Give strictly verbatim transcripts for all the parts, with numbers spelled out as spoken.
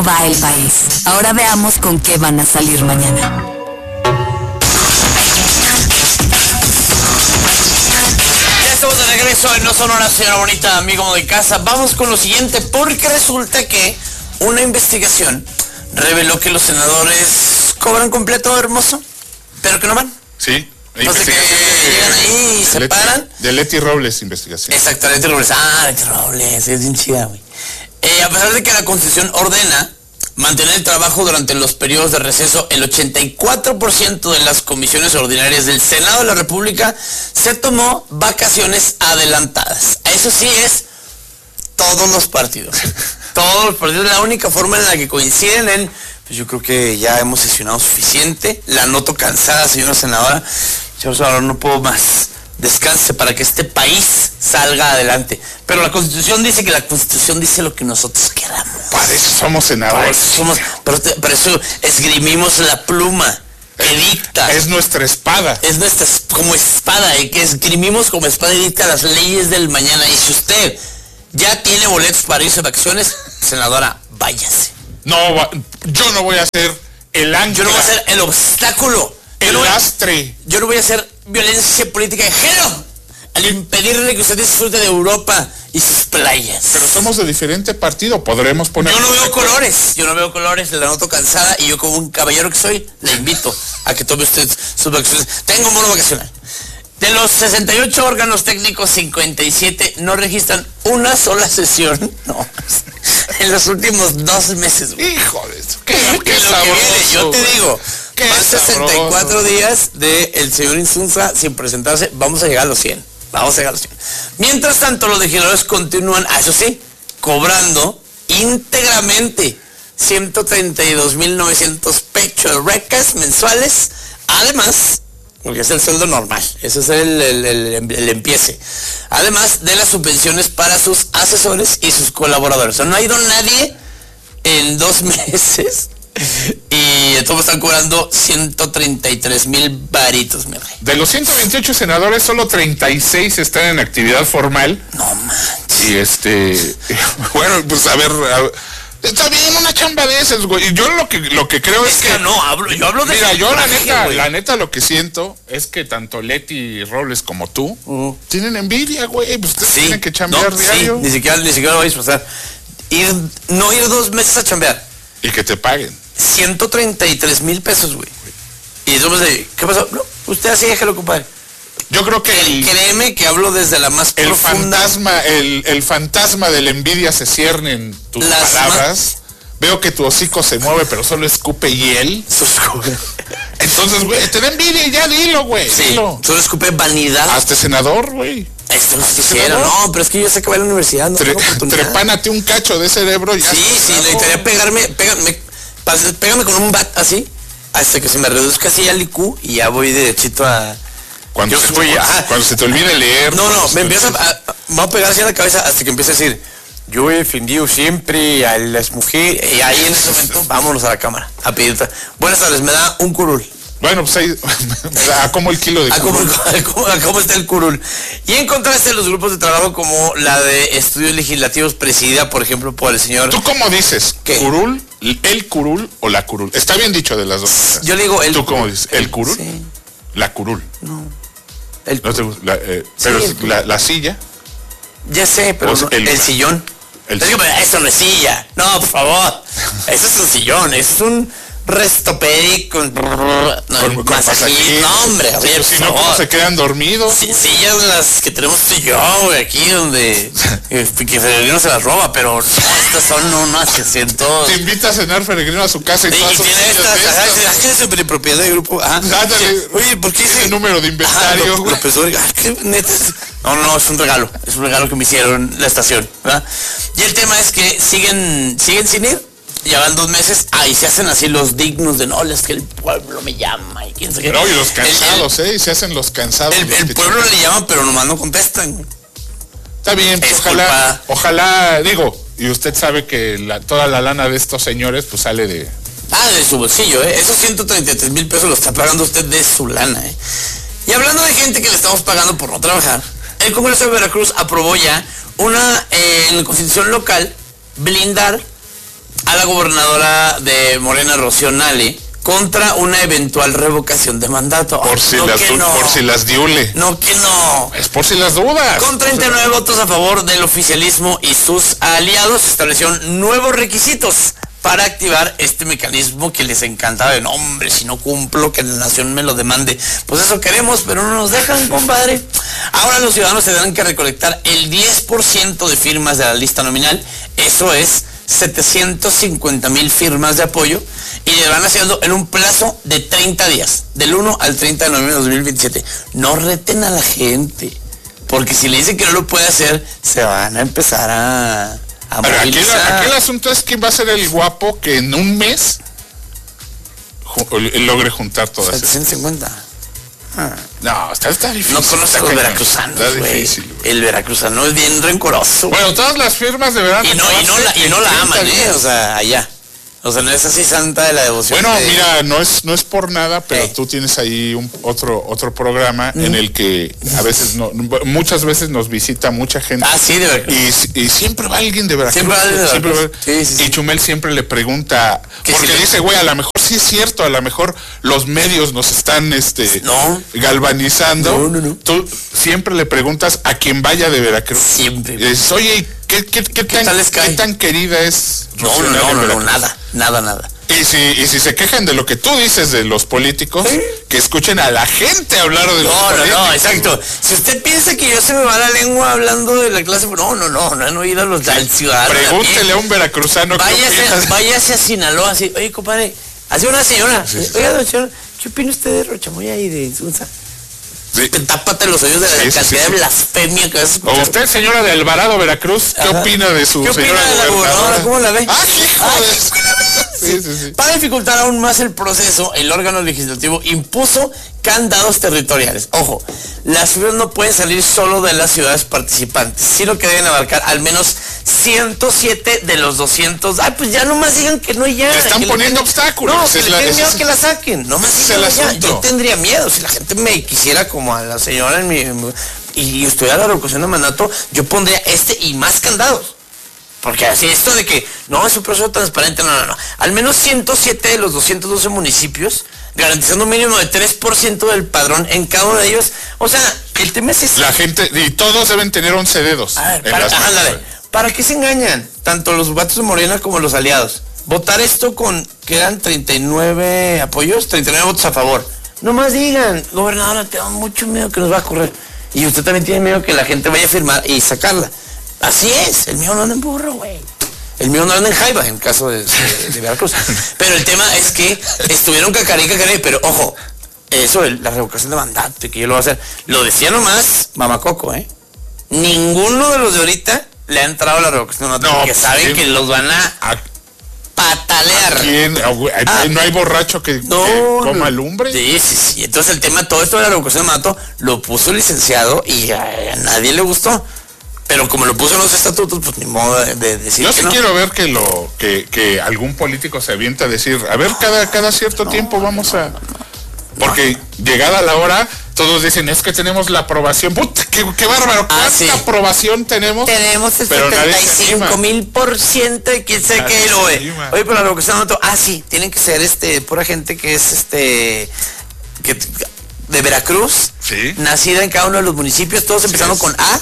Va el país. Ahora veamos con qué van a salir mañana. Ya estamos de regreso en No Sonora, señora bonita, amigo de casa. Vamos con lo siguiente, porque resulta que una investigación reveló que los senadores cobran completo, hermoso, pero que no van. Sí. Entonces que llegan ahí y se Leti, paran. De Leti Robles, investigación. Exacto, Leti Robles. Ah, Leti Robles, es bien chida, güey. Eh, a pesar de que la Constitución ordena mantener el trabajo durante los periodos de receso, el ochenta y cuatro por ciento de las comisiones ordinarias del Senado de la República se tomó vacaciones adelantadas. Eso sí es todos los partidos. Todos los partidos. La única forma en la que coinciden en, pues yo creo que ya hemos sesionado suficiente. La noto cansada, señora senadora. Señor senador, no puedo más. Descanse para que este país salga adelante. Pero la Constitución dice que la Constitución dice lo que nosotros queramos. Para eso somos senadores. Para eso somos, pero te, para eso esgrimimos la pluma que dicta. Es nuestra espada. Es nuestra como espada, y que esgrimimos como espada y dicta las leyes del mañana. Y si usted ya tiene boletos para irse de vacaciones, senadora, váyase. No, yo no voy a ser el ancla. Yo no voy a ser el obstáculo. El yo no lastre. Voy, yo no voy a hacer violencia política de género al impedirle que usted disfrute de Europa y sus playas. Pero somos de diferente partido, podremos poner... Yo no veo colores, yo no veo colores, la noto cansada y yo como un caballero que soy, le invito a que tome usted sus vacaciones. Tengo un mono vacacional. De los sesenta y ocho órganos técnicos, cincuenta y siete no registran una sola sesión, no, en los últimos dos meses. Hijo de eso, qué, qué, qué sabroso, sabroso. Yo te digo, qué van sesenta y cuatro días de el señor Insunza sin presentarse, vamos a llegar a los cien, vamos a llegar a los cien. Mientras tanto, los legisladores continúan, ah, eso sí, cobrando íntegramente ciento treinta y dos mil novecientos pechos recas mensuales, además... porque es el sueldo normal, ese es el, el, el, el empiece. Además de las subvenciones para sus asesores y sus colaboradores. O sea, no ha ido nadie en dos meses y todos están cobrando ciento treinta y tres mil varitos, mi rey. De los ciento veintiocho senadores, solo treinta y seis están en actividad formal. No manches. Y este, bueno, pues a ver... A ver está bien una chamba de esas, güey. Y yo lo que lo que creo es, es que, que no hablo, yo hablo de mira, yo la neta, güey. la neta lo que siento es que tanto Leti Robles como tú uh. tienen envidia, güey. Pues ustedes sí, tienen que chambear no, diario. Sí, ni siquiera, ni siquiera lo vais a pasar. Ir, no ir dos meses a chambear. Y que te paguen. ciento treinta y tres mil pesos, güey. Y somos de, ¿qué pasó? No, usted así déjelo, compadre. Yo creo que el, créeme que hablo desde la más el profunda. fantasma, el, el fantasma de la envidia se cierne en tus Las palabras. Veo que tu hocico se mueve, pero solo escupe hiel. Entonces, güey, te da envidia y ya dilo, güey. Sí, dilo. Solo escupe vanidad. Hazte senador, güey. Esto no es senador. No, pero es que yo sé que voy a la universidad. No Tre trepánate un cacho de cerebro. Ya sí, sí, necesitaría pegarme, pégame, pégame con un bat así, hasta que se me reduzca así al I Q y ya voy derechito a... Cuando, se, voy, cuando, cuando se te olvide leer. No, no, me empieza a, a, va a pegar así a la cabeza hasta que empiece a decir, yo he defendido siempre a las mujeres, y ahí en ese momento vámonos a la cámara a pedir. Buenas tardes, me da un curul. Bueno, pues ahí, ¿a cómo el kilo de curul? ¿A cómo, a cómo está el curul? Y en contraste los grupos de trabajo como la de estudios legislativos presidida, por ejemplo, por el señor... ¿Tú cómo dices? ¿Qué? ¿Curul? ¿El curul o la curul? Está bien dicho de las dos cosas. Yo le digo el... ¿Tú cómo dices? ¿El curul? Sí. La curul. No. El, no te gusta, la, eh, sí, pero el, la, la silla. Ya sé, pero no, el, el sillón. El digo, pero eso no es silla. No, por favor. Eso es un sillón, eso es un restopedic con, no, con, con masajito. No, hombre, a ver, si no, ¿cómo se quedan dormidos? Sí, sillas las que tenemos tú y yo, güey, aquí donde eh, que Peregrino se las roba, pero no, estas son unas que siento. Te invita a cenar Peregrino a su casa y, y todas tiene estas, ajá, es de propiedad del grupo. Ajá. Dale, oye, ¿por qué ese número de inventario? Ajá, lo, lo pesó, ah, ¿qué, neta? No, no, es un regalo, es un regalo que me hicieron la estación, ¿verdad? Y el tema es que siguen, siguen sin ir. Ya van dos meses, ahí se hacen así los dignos de no, es que el pueblo me llama y quién sabe qué. No, y los cansados, el, el, eh, se hacen los cansados. El, los el pueblo le llaman, pero nomás no contestan. Está bien, pues ojalá, culpa. ojalá, digo, y usted sabe que la, toda la lana de estos señores pues sale de... Ah, de su bolsillo, ¿eh? Esos ciento treinta y tres mil pesos lo está pagando usted de su lana, ¿eh? Y hablando de gente que le estamos pagando por no trabajar, el Congreso de Veracruz aprobó ya una, eh, en la Constitución local, blindar a la gobernadora de Morena, Rocío Nale, contra una eventual revocación de mandato. Por si no, las no. por si las diule. No, que no. Es por si las dudas. Con treinta y nueve votos a favor del oficialismo y sus aliados, establecieron nuevos requisitos para activar este mecanismo que les encantaba. De no, hombre, si no cumplo, que la nación me lo demande. Pues eso queremos, pero no nos dejan, compadre. Ahora los ciudadanos tendrán que recolectar el diez por ciento de firmas de la lista nominal. Eso es setecientos cincuenta mil firmas de apoyo, y le van haciendo en un plazo de treinta días, del uno al treinta de noviembre de dos mil veintisiete. No reten a la gente, porque si le dicen que no lo puede hacer, se van a empezar a, a Pero aquí, movilizar. aquí el asunto es quién va a ser el guapo que en un mes ju- logre juntar todas esas. setecientos cincuenta. Ah. No, está, está difícil. No conozco a los cañón. veracruzanos, Está güey. difícil, güey. El veracruzano es bien rencoroso. Bueno, todas las firmas deberán y no, y no la, y no la aman, ¿eh? O sea, allá. O sea, no es así santa de la devoción. Bueno, de... mira, no es no es por nada, pero Eh. tú tienes ahí un, otro otro programa Mm. en el que a veces no, muchas veces nos visita mucha gente. Ah, sí, de Veracruz. Y, y siempre va alguien de Veracruz. Siempre va alguien de siempre Veracruz. va- Sí, sí, sí. Y Chumel siempre le pregunta, Que porque si le- dice, güey, a lo mejor sí es cierto, a lo mejor los medios nos están este No. galvanizando. No, no, no. Tú siempre le preguntas a quien vaya de Veracruz. Siempre. Y dices, oye, ¿qué, qué, qué, tan, tal les cae? qué tan querida es No, Rocío no, Nale no, en no, no, Veracruz? nada, nada, nada. Y si, y si se quejan de lo que tú dices de los políticos, ¿Sí? que escuchen a la gente hablar de los No, no, políticos. no, exacto. Si usted piensa que yo se me va la lengua hablando de la clase, no, no, no, no han oído a los al ciudadano. Pregúntele a un veracruzano qué Váyase, opinas. váyase a Sinaloa, así, oye, compadre, hace una señora, Sí, sí, oiga, señora, ¿qué opina usted de Rochamoya y de Insunza? Sí. Tápate los oídos de la Sí, sí, cantidad sí, sí. de blasfemia que vas a O escuchar. usted, señora de Alvarado, Veracruz, ¿qué Ajá. opina de su ¿Qué opina señora de la gobernadora? ¿Cómo la ve? ¡Ah, hijo Ay, de- ¿cómo la ve? Sí, sí, sí. Para dificultar aún más el proceso, el órgano legislativo impuso candados territoriales. Ojo, las ciudades no pueden salir solo de las ciudades participantes, sino que deben abarcar al menos ciento siete de los doscientos. Ay, pues ya nomás digan que no ya. Le están que le poniendo tengan- obstáculos. No, Ese que es le la- tengan ese miedo es- que la saquen. Nomás ese es el díganlo ya. asunto. Yo tendría miedo. Si la gente me quisiera como a la señora en mi, y estuviera la revocación de mandato, yo pondría este y más candados. Porque así esto de que no es un proceso transparente, no, no, no. Al menos ciento siete de los doscientos doce municipios, garantizando un mínimo de tres por ciento del padrón en cada uno de ellos. O sea, el tema es ese. La gente, y todos deben tener once dedos. A ver, en para, las ajá, manos. ándale. ¿Para qué se engañan? Tanto los vatos de Morena como los aliados. Votar esto con, quedan treinta y nueve apoyos, treinta y nueve votos a favor. Nomás digan, gobernadora, tengo mucho miedo que nos va a correr. Y usted también tiene miedo que la gente vaya a firmar y sacarla. Así es, el mío no anda en burro, güey. El mío no anda en jaiba, en caso de, de, de Veracruz. Pero el tema es que estuvieron cacarí, cacarí, pero ojo, eso, el- la revocación de mandato y que yo lo voy a hacer, lo decía nomás Mamacoco, ¿eh? Ninguno de los de ahorita le ha entrado a la revocación de mandato, No, porque pues, saben ¿quién? que los van a ¿A patalear. quién? Ah, güey, Ah. ¿No hay borracho que, No, que no. coma lumbre? Sí, sí, sí. Entonces el tema, todo esto de la revocación de mandato, lo puso el licenciado y a, a nadie le gustó. Pero como lo puso en los estatutos, pues ni modo de, de decir Yo que sí no. quiero ver que lo que, que algún político se avienta a decir, a ver, cada, cada cierto tiempo vamos a... Porque llegada la hora, todos dicen, es que tenemos la aprobación. ¡Puta, qué, qué bárbaro! ¿Cuánta Ah, sí. aprobación tenemos? Tenemos el Pero nadie setenta y se cinco anima. mil por ciento de quién sabe Nadie qué se lo ve. anima. Oye, pero la revocación de mandato, ah, sí, tienen que ser este, pura gente que es este, que, de Veracruz, Sí. nacida en cada uno de los municipios, todos empezando es. con A,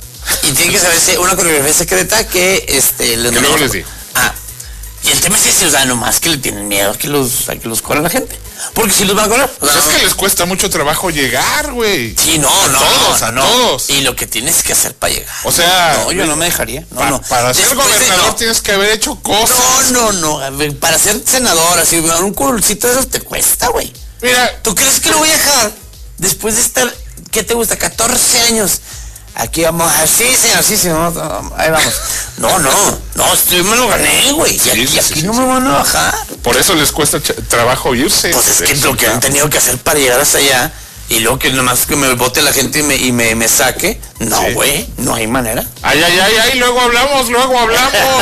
y tienen que saberse una coreografía secreta que este, les Que luego les digo. Ah, y el tema es ese, o sea, nomás que le tienen miedo a que los, a que los corra la gente. Porque si los van a correr. o Pues sea, es que les cuesta mucho trabajo llegar, güey. Sí, no, A no, todos, a no. todos. Y lo que tienes que hacer para llegar. O sea, No, yo no me dejaría. No, pa- no. para ser Después de- gobernador no. tienes que haber hecho cosas. No, no, no. A ver, para ser senador, así, un curulcito de esos te cuesta, güey. Mira, ¿Tú crees que lo voy a dejar después de estar, qué te gusta, catorce años? Aquí vamos, así, señor, sí, señor. Ahí vamos. No, no, no, yo me lo gané, güey. Y Sí, aquí, sí, aquí sí, no sí, me sí. van a bajar. por eso les cuesta ch- trabajo irse. Pues es que Eso, lo que han claro. tenido que hacer para llegar hasta allá y luego que nomás que me vote la gente y me, y me, me saque. No, Sí. güey, no hay manera. Ay, ay, ay, ay, luego hablamos, luego hablamos.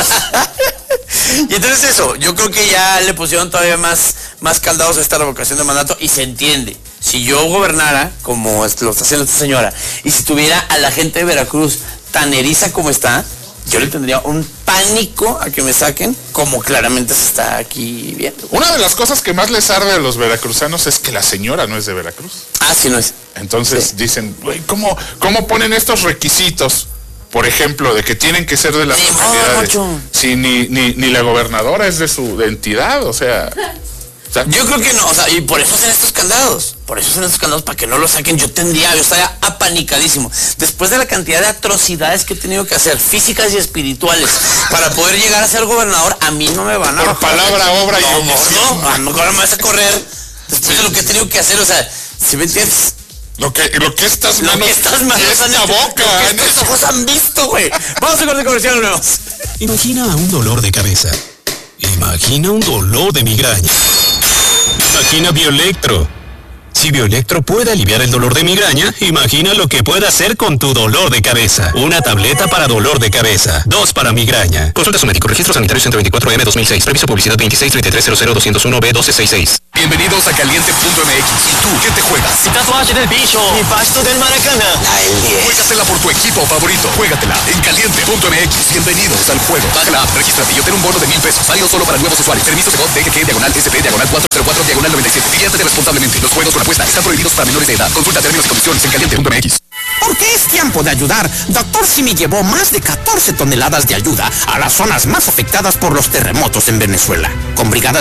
Y entonces eso, yo creo que ya le pusieron todavía más, más caldados a esta revocación de mandato y se entiende. Si yo gobernara, como es- lo está haciendo esta señora, y si tuviera a la gente de Veracruz tan eriza como está, yo le tendría un pánico a que me saquen, como claramente se está aquí viendo. Una de las cosas que más les arde a los veracruzanos es que la señora no es de Veracruz. Ah, sí, no es. Entonces Sí. dicen, güey, ¿cómo, ¿cómo ponen estos requisitos? Por ejemplo, de que tienen que ser de las Ni modo, localidades. Nacho. Si ni, ni, ni la gobernadora es de su de entidad, o sea... o sea, Yo creo que no, o sea, y por eso hacen estos candados, por eso hacen estos candados, para que no lo saquen. Yo tendría, yo estaría apanicadísimo. Después de la cantidad de atrocidades que he tenido que hacer, físicas y espirituales, para poder llegar a ser gobernador, a mí no me van a... Por bajar. palabra, obra y no, omisión. No, a lo mejor me vas a correr después de lo que he tenido que hacer, o sea, si me entiendes... Lo que, lo que estas Lo manos, que estas manos esta han hecho, boca, lo que han estos hecho. ojos han visto, güey. Vamos a corte comercial, nuevos. Imagina un dolor de cabeza. Imagina un dolor de migraña. Imagina Bioelectro. Si Bioelectro puede aliviar el dolor de migraña, imagina lo que puede hacer con tu dolor de cabeza. Una tableta para dolor de cabeza. Dos para migraña. Consulta su médico. Registro sanitario ciento veinticuatro M dos mil seis. Previso publicidad veintiséis treinta y tres cero cero doscientos uno B doce sesenta y seis. Bienvenidos a caliente punto m x. ¿Y tú qué te juegas? Mi tatuaje del bicho, mi pasto del Maracaná. Juégatela por tu equipo favorito. Juégatela en caliente punto m x. Bienvenidos al juego. Baja la app, regístrate y obtén un bono de mil pesos. Válido solo para nuevos usuarios. Permiso de voz D G G diagonal S P diagonal cuatro cero cuatro diagonal noventa y siete. Diviértete responsablemente. Los juegos con apuesta están prohibidos para menores de edad. Consulta términos y condiciones en caliente punto m x. Porque es tiempo de ayudar. Doctor Simi llevó más de catorce toneladas de ayuda a las zonas más afectadas por los terremotos en Venezuela. Con brigadas